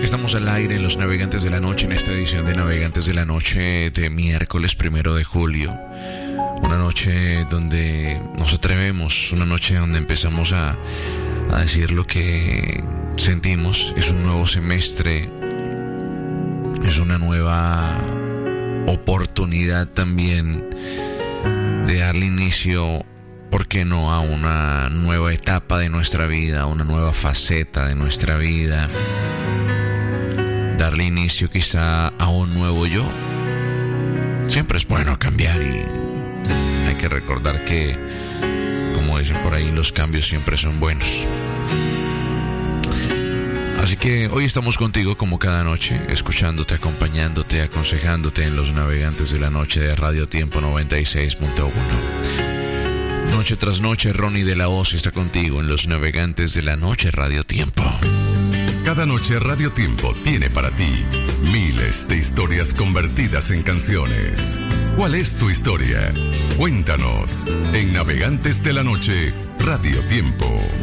Estamos al aire en Los Navegantes de la Noche, en esta edición de Navegantes de la Noche de miércoles 1 de julio. Una noche donde nos atrevemos, una noche donde empezamos a decir lo que sentimos. Es un nuevo semestre, es una nueva oportunidad también de darle inicio, ¿por qué no?, a una nueva etapa de nuestra vida, a una nueva faceta de nuestra vida. Darle inicio quizá a un nuevo yo. Siempre es bueno cambiar y hay que recordar que, como dicen por ahí, los cambios siempre son buenos. Así que hoy estamos contigo como cada noche, escuchándote, acompañándote, aconsejándote en Los Navegantes de la Noche de Radio Tiempo 96.1. Noche tras noche, Ronnie de la Hoz está contigo en Los Navegantes de la Noche Radio Tiempo. Cada noche Radio Tiempo tiene para ti miles de historias convertidas en canciones. ¿Cuál es tu historia? Cuéntanos en Navegantes de la Noche Radio Tiempo.